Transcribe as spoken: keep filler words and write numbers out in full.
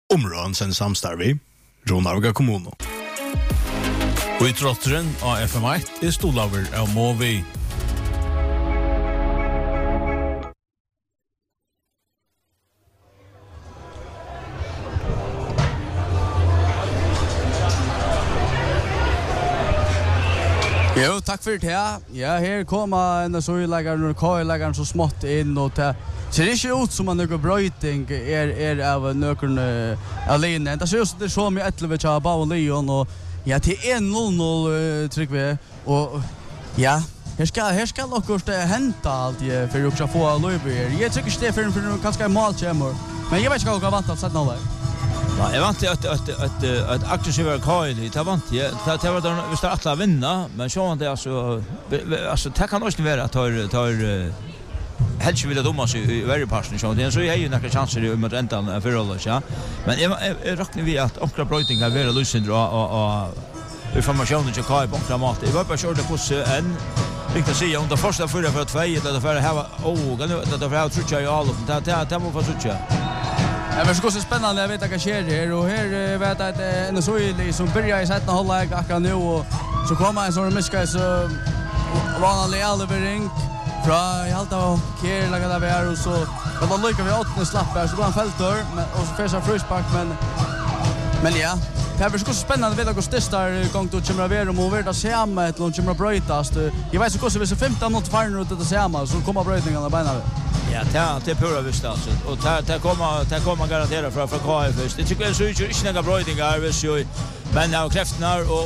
Områden sen samstarvi, Ronarga kommuno. Og I trotteren av F M ett er stolaver av Movi. Jo, tack för det. Ja, här kommer en så-läggaren och K-läggaren så smått in och det ser inte ut som att någon bröjting är, är av någon uh, alene. Det ser ut som det är så med elva av Bau och Leon och ja, till en noll noll uh, tryck vi. Och ja, här ska, här ska något hända allt för att få löjber. Jag tycker inte det är för kanske en mål kommer. Men jag vet inte vad jag vant att sätta noll. Ja, jag vant att att att att aktivera Kyle, det vant jag. Det var då vi startade att vinna, men så var det alltså alltså det kan också vara att tar tar helst vill domma sig i varje passning så det så är ju några chanser i mot ändan för alla ja. Men jag räknar vi att onkla bröting kan vara lösning och och informationen till Kyle på framåt. Det var bara så det på en riktigt se under första fyra för två eller för här åh, det det för tror jag ju all det det det måste få så. Ja, men så spännande jag vet att det sker här och här vet att en så är som börjar i sätta hålla akkurat nu och så kommer en sån miska så vanlig allevering från Halta Kjell lagar det här och så men då lyckas vi åtne slappa så går han fältör men och så färsar fruspark men men ja det är så spännande vet att gå testar gång då kommer vi och över att se med ett lunch kommer brötas jag vet så kostar vi så femton minuter farn ut att se med så kommer brötningarna bara Ja, det det pura visst alltså. Och det det kommer det kommer garanterat från från K F. Det tycker jag så är ju inte några brötningar, men av kräftorna och